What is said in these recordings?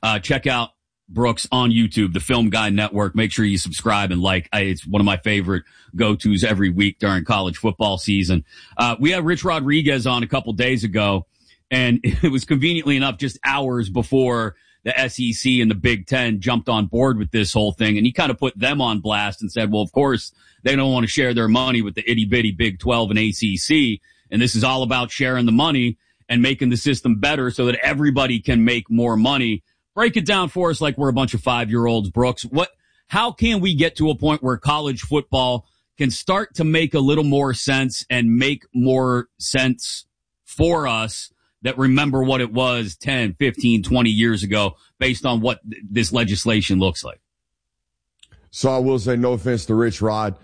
check out Brooks on YouTube, the Film Guy Network. Make sure you subscribe and like. It's one of my favorite go-tos every week during college football season. We had Rich Rodriguez on a couple days ago, and it was conveniently enough just hours before the SEC and the Big Ten jumped on board with this whole thing. And he kind of put them on blast and said, well, of course, they don't want to share their money with the itty-bitty Big 12 and ACC. And this is all about sharing the money and making the system better so that everybody can make more money. Break it down for us like we're a bunch of 5-year-olds, Brooks. How can we get to a point where college football can start to make a little more sense and make more sense for us that remember what it was 10, 15, 20 years ago based on what this legislation looks like? So I will say, no offense to Rich Rod,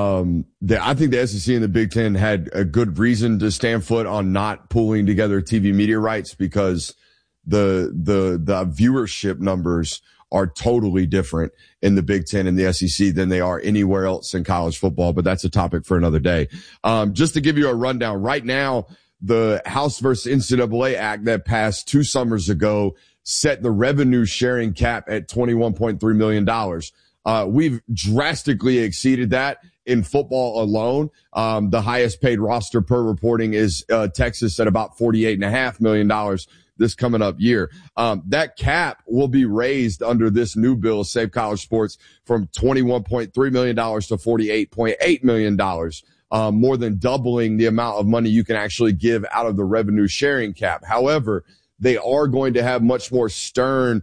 I think the SEC and the Big Ten had a good reason to stand foot on not pooling together TV media rights because the viewership numbers are totally different in the Big Ten and the SEC than they are anywhere else in college football. But that's a topic for another day. Just to give you a rundown right now, the House versus NCAA Act that passed 2 summers ago set the revenue sharing cap at $21.3 million. We've drastically exceeded that in football alone. The highest paid roster per reporting is Texas at about $48.5 million this coming up year. That cap will be raised under this new bill, Save College Sports, from $21.3 million to $48.8 million, more than doubling the amount of money you can actually give out of the revenue sharing cap. However, they are going to have much more stern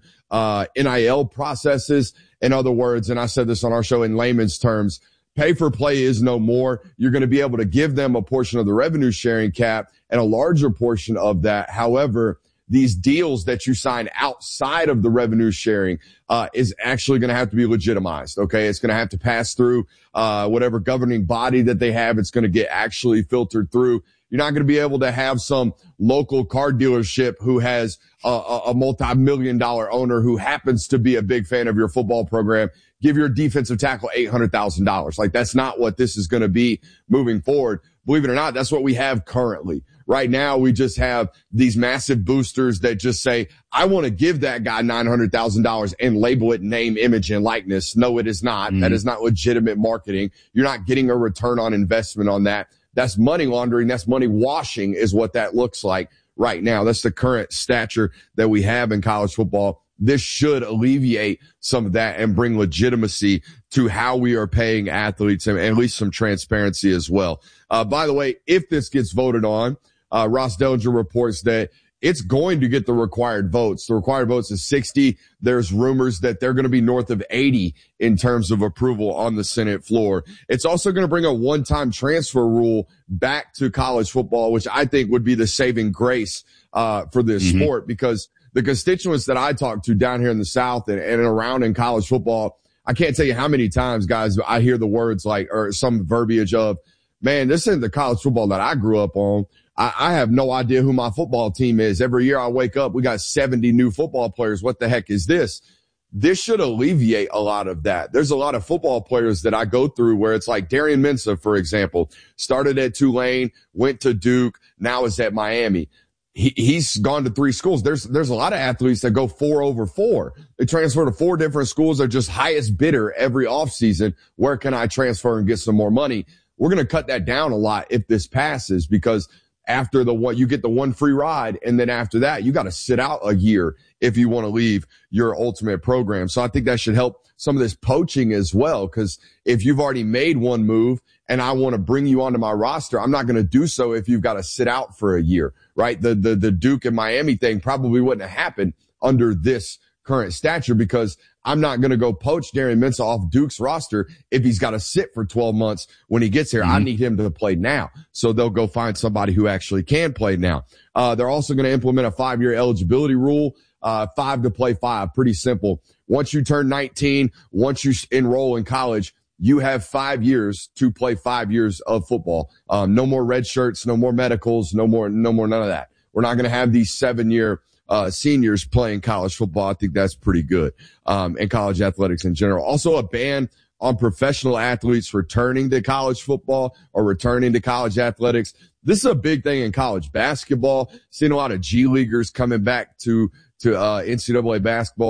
NIL processes. In other words, and I said this on our show in layman's terms, pay for play is no more. You're going to be able to give them a portion of the revenue sharing cap and a larger portion of that. However, these deals that you sign outside of the revenue sharing is actually going to have to be legitimized. Okay, it's going to have to pass through whatever governing body that they have. It's going to get actually filtered through. You're not going to be able to have some local car dealership who has a multi-million-dollar owner who happens to be a big fan of your football program give your defensive tackle $800,000. Like, that's not what this is going to be moving forward. Believe it or not, that's what we have currently. Right now, we just have these massive boosters that just say, I want to give that guy $900,000 and label it name, image, and likeness. No, it is not. That is not legitimate marketing. You're not getting a return on investment on that. That's money laundering. That's money washing is what that looks like right now. That's the current stature that we have in college football. This should alleviate some of that and bring legitimacy to how we are paying athletes and at least some transparency as well. By the way, if this gets voted on, Ross Dellinger reports that it's going to get the required votes. The required votes is 60. There's rumors that they're going to be north of 80 in terms of approval on the Senate floor. It's also going to bring a one-time transfer rule back to college football, which I think would be the saving grace for this sport, because the constituents that I talk to down here in the South and around in college football, I can't tell you how many times, guys, I hear the words like, or some verbiage of, man, this isn't the college football that I grew up on. I have no idea who my football team is. Every year I wake up, we got 70 new football players. What the heck is this? This should alleviate a lot of that. There's a lot of football players that I go through where it's like Darian Mensah, for example, started at Tulane, went to Duke, now is at Miami. He's gone to 3 schools. There's a lot of athletes that go 4 over 4. They transfer to 4 different schools. They're just highest bidder every offseason. Where can I transfer and get some more money? We're going to cut that down a lot if this passes, because after you get the one free ride, and then after that, you got to sit out a year if you want to leave your ultimate program. So I think that should help some of this poaching as well, because if you've already made one move and I want to bring you onto my roster, I'm not going to do so if you've got to sit out for a year, right? The Duke and Miami thing probably wouldn't have happened under this current stature, because I'm not going to go poach Darian Mensah off Duke's roster if he's got to sit for 12 months when he gets here. I need him to play now. So they'll go find somebody who actually can play now. They're also going to implement a 5-year eligibility rule, 5 to play 5. Pretty simple. Once you turn 19, once you enroll in college, you have 5 years to play 5 years of football. No more red shirts, no more medicals, no more none of that. We're not going to have these 7-year seniors playing college football. I think that's pretty good, and college athletics in general. Also a ban on professional athletes returning to college football or returning to college athletics. This is a big thing in college basketball. Seen a lot of G leaguers coming back to NCAA basketball.